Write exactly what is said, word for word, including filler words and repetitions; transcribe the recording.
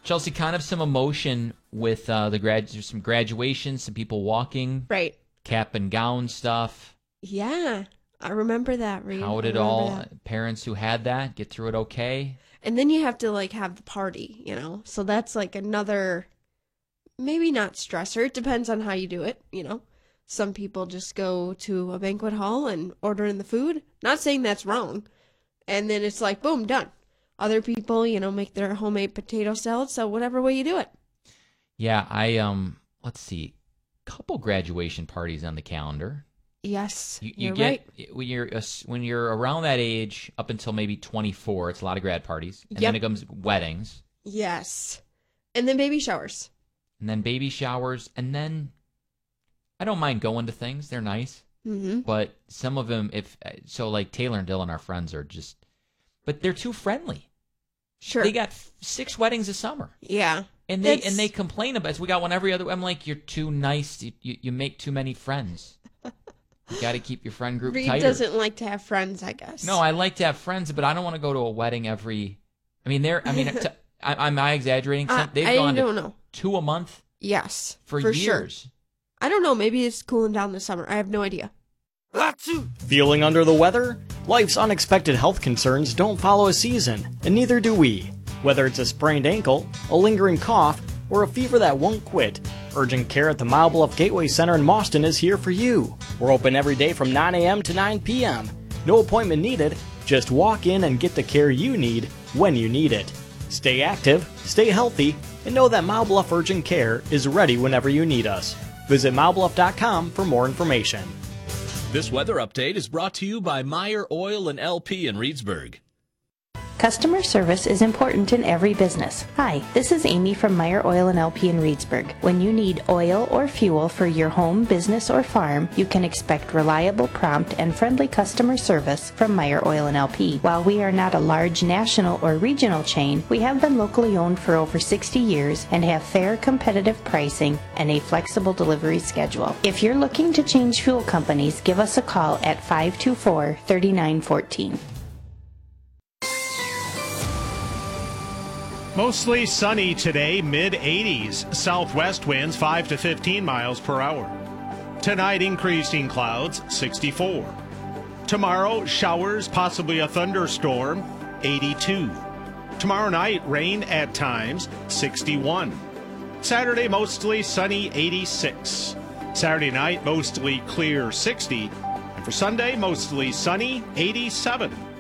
Chelsea, kind of some emotion with uh, the grad, some graduation, some people walking, Right. cap and gown stuff. Yeah, I remember that, Reed. How did all that. Parents who had that get through it okay? And then you have to, like, have the party, you know? So that's, like, another, maybe not stressor. It depends on how you do it, you know? Some people just go to a banquet hall and order in the food. Not saying that's wrong. And then it's like, boom, done. Other people, you know, make their homemade potato salad, so whatever way you do it. Yeah, I, um, let's see, couple graduation parties on the calendar. Yes, you, you you're get, right. When you're, when you're around that age, up until maybe twenty-four, it's a lot of grad parties. And Yep. then it comes weddings. Yes. And then baby showers. And then baby showers. And then, I don't mind going to things. They're nice. Mm-hmm. But some of them, if so, like Taylor and Dylan, our friends, are just, but they're too friendly. Sure. They got f- six weddings a summer. Yeah. And they That's... and they complain about it. We got one every other. I'm like, you're too nice. You, you, you make too many friends. You got to keep your friend group Reed tighter. doesn't like to have friends, I guess. No, I like to have friends, but I don't want to go to a wedding every. I mean, they're. I mean, to, I, am I exaggerating? Uh, They've I gone don't to know. two a month. Yes, for, for years. Sure. I don't know. Maybe it's cooling down this summer. I have no idea. Feeling under the weather? Life's unexpected health concerns don't follow a season, and neither do we. Whether it's a sprained ankle, a lingering cough, or a fever that won't quit, urgent care at the Mile Bluff Gateway Center in Mauston is here for you. We're open every day from nine a.m. to nine p.m. No appointment needed, just walk in and get the care you need when you need it. Stay active, stay healthy, and know that Mile Bluff Urgent Care is ready whenever you need us. Visit mile bluff dot com for more information. This weather update is brought to you by Meyer Oil and L P in Reedsburg. Customer service is important in every business. Hi, this is Amy from Meyer Oil and L P in Reedsburg. When you need oil or fuel for your home, business, or farm, you can expect reliable, prompt, and friendly customer service from Meyer Oil and L P. While we are not a large national or regional chain, we have been locally owned for over sixty years and have fair, competitive pricing and a flexible delivery schedule. If you're looking to change fuel companies, give us a call at five two four, three nine one four. Mostly sunny today, mid eighties. Southwest winds five to fifteen miles per hour. Tonight, increasing clouds, sixty-four. Tomorrow, showers, possibly a thunderstorm, eighty-two. Tomorrow night, rain at times, sixty-one. Saturday, mostly sunny, eighty-six. Saturday night, mostly clear, sixty. And for Sunday, mostly sunny, eighty-seven.